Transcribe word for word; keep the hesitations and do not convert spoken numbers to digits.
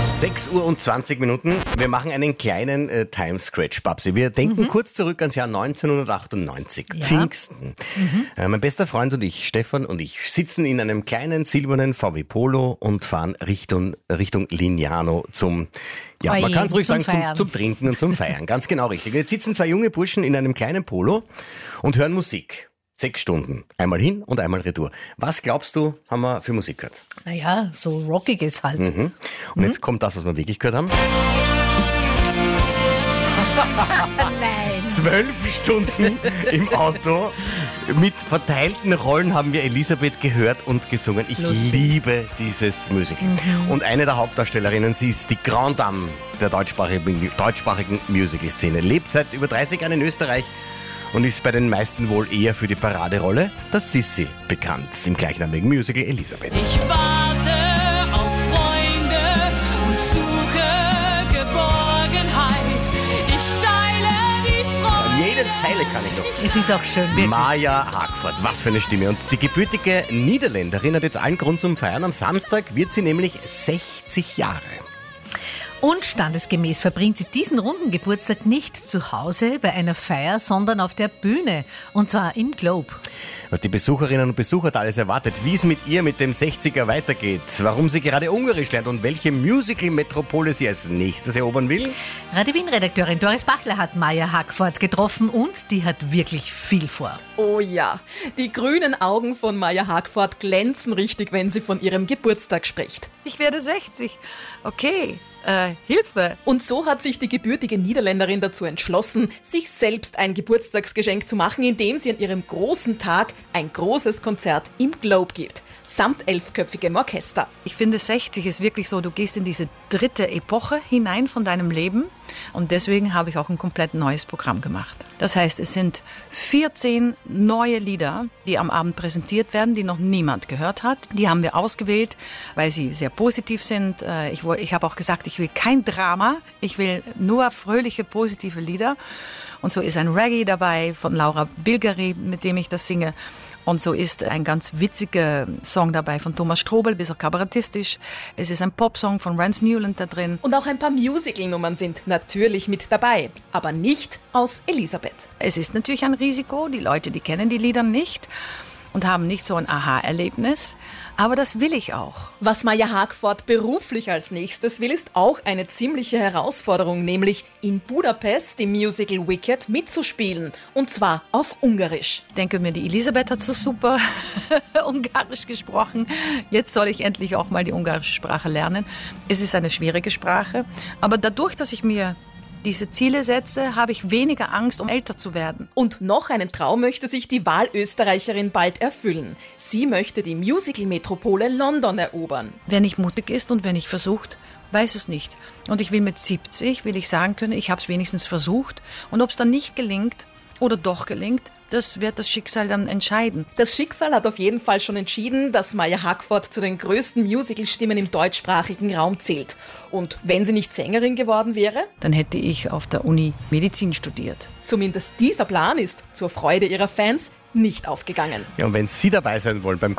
sechs Uhr und zwanzig Minuten. Wir machen einen kleinen äh, Time-Scratch, Babsi. Wir denken mhm. kurz zurück ans Jahr neunzehnhundertachtundneunzig. Ja. Pfingsten. Mhm. Äh, mein bester Freund und ich, Stefan und ich, sitzen in einem kleinen silbernen V W Polo und fahren Richtung, Richtung Lignano zum, ja, Oje, man kann es ruhig zum sagen, zum, zum Trinken und zum Feiern. Ganz genau richtig. Jetzt sitzen zwei junge Burschen in einem kleinen Polo und hören Musik. Sechs Stunden. Einmal hin und einmal retour. Was glaubst du, haben wir für Musik gehört? Naja, so rockiges halt. Mhm. Und mhm. jetzt kommt das, was wir wirklich gehört haben. Nein. Zwölf Stunden im Auto. Mit verteilten Rollen haben wir Elisabeth gehört und gesungen. Ich Lustig. liebe dieses Musical. Mhm. Und eine der Hauptdarstellerinnen, sie ist die Grand Dame der deutschsprachigen, deutschsprachigen Musical-Szene. Lebt seit über dreißig Jahren in Österreich und ist bei den meisten wohl eher für die Paraderolle der Sissi bekannt, im gleichnamigen Musical Elisabeth. Ich warte auf Freunde und suche Geborgenheit. Ich teile die Freude. Jede Zeile kann ich noch. Es ist auch schön, wirklich. Maja Hagfort, was für eine Stimme. Und die gebürtige Niederländerin hat jetzt allen Grund zum Feiern. Am Samstag wird sie nämlich sechzig Jahre. Und standesgemäß verbringt sie diesen runden Geburtstag nicht zu Hause bei einer Feier, sondern auf der Bühne. Und zwar im Globe. Was die Besucherinnen und Besucher da alles erwartet, wie es mit ihr mit dem sechziger weitergeht, warum sie gerade Ungarisch lernt und welche Musical-Metropole sie als nächstes erobern will. Radio Wien-Redakteurin Doris Bachler hat Maja Hagfort getroffen und die hat wirklich viel vor. Oh ja, die grünen Augen von Maja Hagfort glänzen richtig, wenn sie von ihrem Geburtstag spricht. Ich werde sechzig. Okay. Äh, Hilfe! Und so hat sich die gebürtige Niederländerin dazu entschlossen, sich selbst ein Geburtstagsgeschenk zu machen, indem sie an ihrem großen Tag ein großes Konzert im Globe gibt. Samt elfköpfigem Orchester. Ich finde, sechzig ist wirklich so, du gehst in diese dritte Epoche hinein von deinem Leben und deswegen habe ich auch ein komplett neues Programm gemacht. Das heißt, es sind vierzehn neue Lieder, die am Abend präsentiert werden, die noch niemand gehört hat. Die haben wir ausgewählt, weil sie sehr positiv sind. Ich, ich habe auch gesagt, ich will kein Drama, ich will nur fröhliche, positive Lieder. Und so ist ein Reggae dabei von Laura Bilgeri, mit dem ich das singe. Und so ist ein ganz witziger Song dabei von Thomas Strobel, bisschen kabarettistisch. Es ist ein Popsong von Rance Newland da drin. Und auch ein paar Musical-Nummern sind natürlich mit dabei, aber nicht aus Elisabeth. Es ist natürlich ein Risiko, die Leute, die kennen die Lieder nicht und haben nicht so ein Aha-Erlebnis. Aber das will ich auch. Was Maja Hagfort beruflich als nächstes will, ist auch eine ziemliche Herausforderung, nämlich in Budapest im Musical Wicked mitzuspielen. Und zwar auf Ungarisch. Ich denke mir, die Elisabeth hat so super Ungarisch gesprochen. Jetzt soll ich endlich auch mal die ungarische Sprache lernen. Es ist eine schwierige Sprache. Aber dadurch, dass ich mir diese Ziele setze, habe ich weniger Angst, um älter zu werden. Und noch einen Traum möchte sich die Wahlösterreicherin bald erfüllen. Sie möchte die Musical-Metropole London erobern. Wer nicht mutig ist und wer nicht versucht, weiß es nicht. Und ich will mit siebzig, will ich sagen können, ich habe es wenigstens versucht. Und ob es dann nicht gelingt oder doch gelingt, das wird das Schicksal dann entscheiden. Das Schicksal hat auf jeden Fall schon entschieden, dass Maja Hagfort zu den größten Musical-Stimmen im deutschsprachigen Raum zählt. Und wenn sie nicht Sängerin geworden wäre? Dann hätte ich auf der Uni Medizin studiert. Zumindest dieser Plan ist zur Freude ihrer Fans nicht aufgegangen. Ja, und wenn Sie dabei sein wollen beim